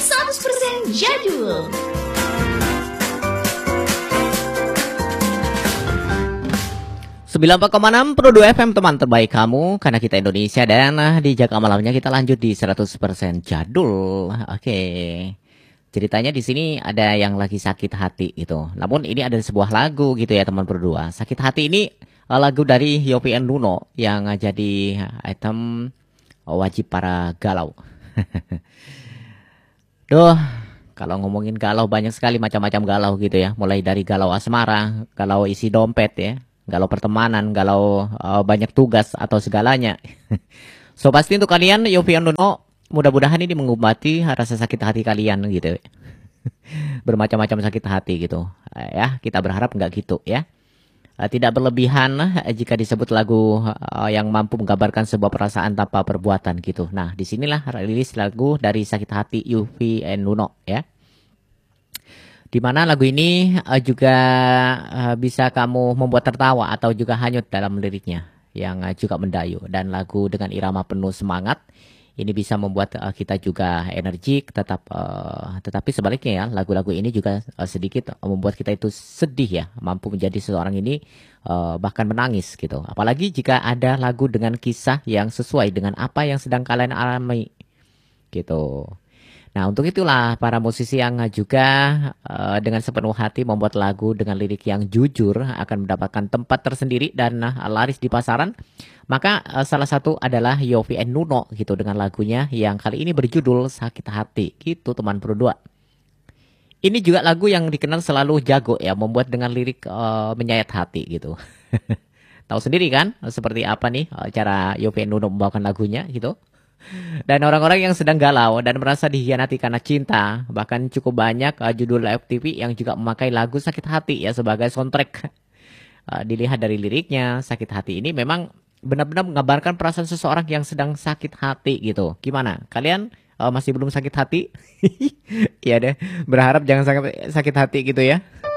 100% jadul. Sembilan 94,6 Pro 2 FM, teman terbaik kamu, karena kita Indonesia. Dan di Jaga Malamnya kita lanjut di 100% jadul. Oke. Ceritanya di sini ada yang lagi sakit hati gitu. Namun ini ada sebuah lagu gitu ya teman Pro 2. Sakit hati ini lagu dari Yovie and Nuno yang jadi item wajib para galau. Duh, kalau ngomongin galau banyak sekali macam-macam galau gitu ya. Mulai dari galau asmara, galau isi dompet ya, galau pertemanan, galau banyak tugas atau segalanya. So pasti untuk kalian Yovie and Nuno, mudah-mudahan ini mengobati rasa sakit hati kalian gitu. Bermacam-macam sakit hati gitu. Ya, kita berharap nggak gitu ya. Tidak berlebihan jika disebut lagu yang mampu menggambarkan sebuah perasaan tanpa perbuatan gitu. Nah, disinilah rilis lagu dari sakit hati Yovie and Nuno ya. Dimana lagu ini juga bisa kamu membuat tertawa atau juga hanyut dalam liriknya yang juga mendayu. Dan lagu dengan irama penuh semangat ini bisa membuat kita juga energik, tetapi sebaliknya ya, lagu-lagu ini juga sedikit membuat kita itu sedih ya, mampu menjadi seseorang ini bahkan menangis gitu. Apalagi jika ada lagu dengan kisah yang sesuai dengan apa yang sedang kalian alami gitu. Nah, untuk itulah para musisi yang juga dengan sepenuh hati membuat lagu dengan lirik yang jujur akan mendapatkan tempat tersendiri dan laris di pasaran. Maka salah satu adalah Yovie and Nuno gitu dengan lagunya yang kali ini berjudul Sakit Hati gitu teman Pro 2. Ini juga lagu yang dikenal selalu jago ya, membuat dengan lirik menyayat hati gitu. Tahu sendiri kan seperti apa nih cara Yovie and Nuno membawakan lagunya gitu. Dan orang-orang yang sedang galau dan merasa dikhianati karena cinta, bahkan cukup banyak judul live TV yang juga memakai lagu Sakit Hati ya sebagai soundtrack. Dilihat dari liriknya, sakit hati ini memang benar-benar menggambarkan perasaan seseorang yang sedang sakit hati gitu. Gimana? Kalian masih belum sakit hati? Iya deh, berharap jangan sakit hati gitu ya.